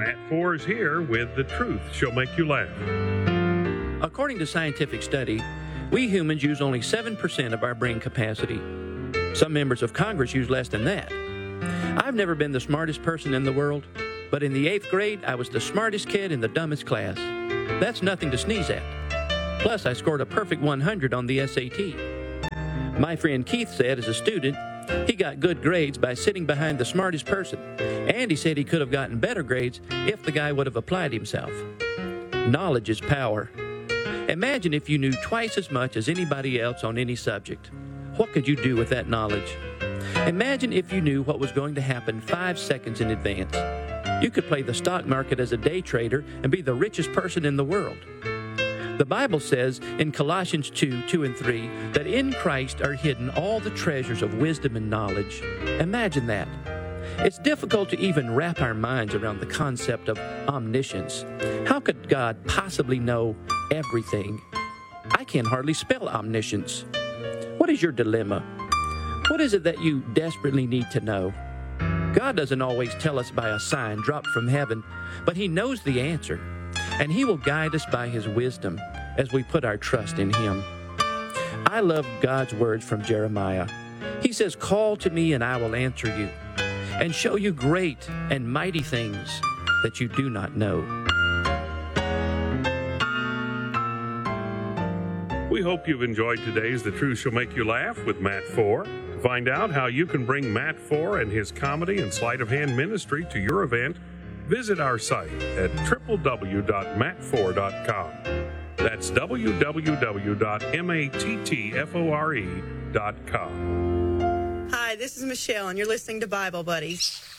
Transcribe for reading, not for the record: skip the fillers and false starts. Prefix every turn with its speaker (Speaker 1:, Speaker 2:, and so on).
Speaker 1: Matt Four is here with The Truth Shall Make You Laugh.
Speaker 2: According to scientific study, we humans use only 7% of our brain capacity. Some members of Congress use less than that. I've never been the smartest person in the world, but in the 8th grade, I was the smartest kid in the dumbest class. That's nothing to sneeze at. Plus, I scored a perfect 100 on the SAT. My friend Keith said as a student, he got good grades by sitting behind the smartest person, and he said he could have gotten better grades if the guy would have applied himself. Knowledge is power. Imagine if you knew twice as much as anybody else on any subject. What could you do with that knowledge? Imagine if you knew what was going to happen 5 seconds in advance. You could play the stock market as a day trader and be the richest person in the world. The Bible says in Colossians 2 and 3, that in Christ are hidden all the treasures of wisdom and knowledge. Imagine that. It's difficult to even wrap our minds around the concept of omniscience. How could God possibly know everything? I can hardly spell omniscience. What is your dilemma? What is it that you desperately need to know? God doesn't always tell us by a sign dropped from heaven, but He knows the answer, and He will guide us by His wisdom as we put our trust in Him. I love God's words from Jeremiah. He says, "Call to me and I will answer you, and show you great and mighty things that you do not know."
Speaker 1: We hope you've enjoyed today's The Truth Shall Make You Laugh with Matt Four. To find out how you can bring Matt Four and his comedy and sleight of hand ministry to your event, visit our site at www.mattfor.com. That's www.mattfore.com.
Speaker 3: Hi, this is Michelle, and you're listening to Bible Buddies.